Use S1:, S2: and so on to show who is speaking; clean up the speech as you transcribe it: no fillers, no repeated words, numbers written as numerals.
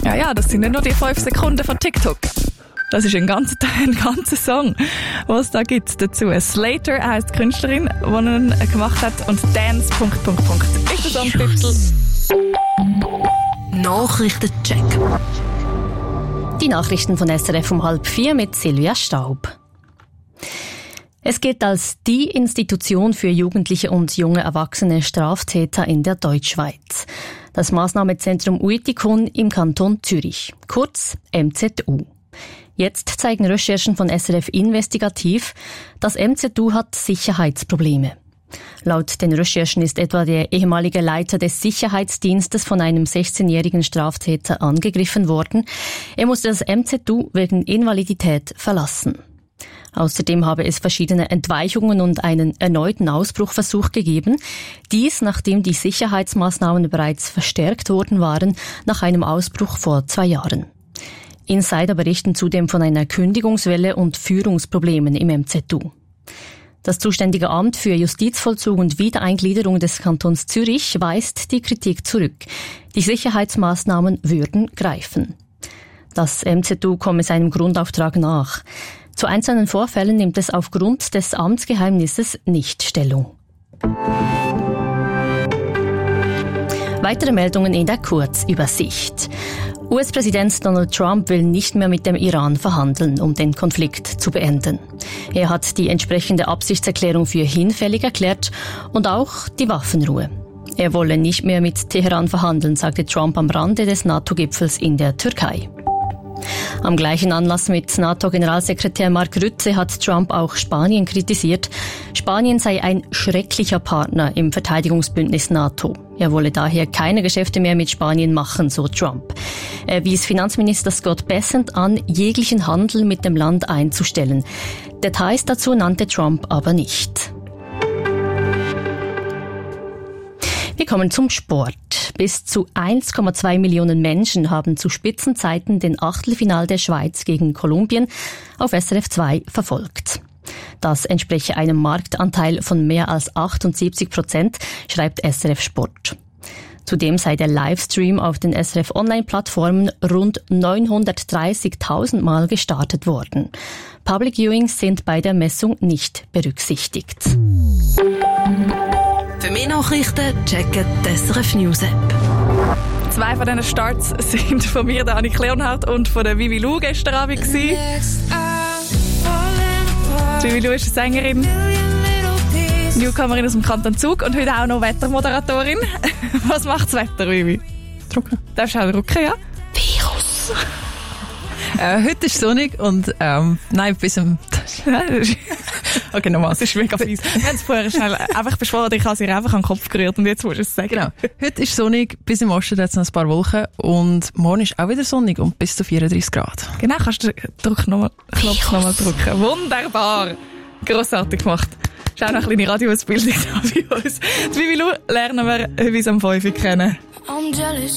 S1: Ja, das sind nicht nur die 5 Sekunden von TikTok. Das ist ein ganzer Song, was es da gibt dazu. Slater heisst die Künstlerin, die ihn gemacht hat. Und Dance... ist der Songtitel.
S2: Nachrichtencheck.
S3: Die Nachrichten von SRF um 3:30 mit Silvia Staub. Es gilt als die Institution für jugendliche und junge erwachsene Straftäter in der Deutschschweiz. Das Massnahmezentrum Uitikon im Kanton Zürich, kurz MZU. Jetzt zeigen Recherchen von SRF Investigativ, das MZU hat Sicherheitsprobleme. Laut den Recherchen ist etwa der ehemalige Leiter des Sicherheitsdienstes von einem 16-jährigen Straftäter angegriffen worden. Er musste das MZU wegen Invalidität verlassen. Außerdem habe es verschiedene Entweichungen und einen erneuten Ausbruchversuch gegeben. Dies, nachdem die Sicherheitsmaßnahmen bereits verstärkt worden waren nach einem Ausbruch vor 2 Jahren. Insider berichten zudem von einer Kündigungswelle und Führungsproblemen im MZU. Das zuständige Amt für Justizvollzug und Wiedereingliederung des Kantons Zürich weist die Kritik zurück. Die Sicherheitsmaßnahmen würden greifen. Das MZU komme seinem Grundauftrag nach. Zu einzelnen Vorfällen nimmt es aufgrund des Amtsgeheimnisses nicht Stellung. Weitere Meldungen in der Kurzübersicht. US-Präsident Donald Trump will nicht mehr mit dem Iran verhandeln, um den Konflikt zu beenden. Er hat die entsprechende Absichtserklärung für hinfällig erklärt und auch die Waffenruhe. Er wolle nicht mehr mit Teheran verhandeln, sagte Trump am Rande des NATO-Gipfels in der Türkei. Am gleichen Anlass mit NATO-Generalsekretär Mark Rutte hat Trump auch Spanien kritisiert. Spanien sei ein schrecklicher Partner im Verteidigungsbündnis NATO. Er wolle daher keine Geschäfte mehr mit Spanien machen, so Trump. Er wies Finanzminister Scott Bessent an, jeglichen Handel mit dem Land einzustellen. Details dazu nannte Trump aber nicht. Wir kommen zum Sport. Bis zu 1,2 Millionen Menschen haben zu Spitzenzeiten den Achtelfinal der Schweiz gegen Kolumbien auf SRF 2 verfolgt. Das entspreche einem Marktanteil von mehr als 78%, schreibt SRF Sport. Zudem sei der Livestream auf den SRF Online-Plattformen rund 930.000 Mal gestartet worden. Public Viewings sind bei der Messung nicht berücksichtigt.
S2: Für mehr Nachrichten checken die SRF News App.
S1: 2 von diesen Starts sind von mir, der Annik Leonhardt, und von der Vivi Lu gestern Abend gewesen. Vivi Lu ist eine Sängerin, Newcomerin aus dem Kanton Zug und heute auch noch Wettermoderatorin. Was macht das Wetter, Vivi?
S4: Trocken.
S1: Darfst du auch drucken, ja?
S2: Virus.
S4: Heute ist sonnig und nein, bis zum...
S1: Okay, nochmal, es ist mega fies. Wir haben es vorher schnell einfach beschworen, ich habe sie einfach an den Kopf gerührt und jetzt musst du es sagen.
S4: Genau. Heute ist sonnig, bis im Osten hat es noch ein paar Wolken und morgen ist auch wieder sonnig und bis zu 34 Grad.
S1: Genau, kannst du den Knopf nochmal drücken. Wunderbar. Grossartig gemacht. Ist auch noch eine kleine Radioausbildung da bei uns. Die Vivi Lu lernen wir bis am 5 Uhr kennen.
S5: I'm jealous.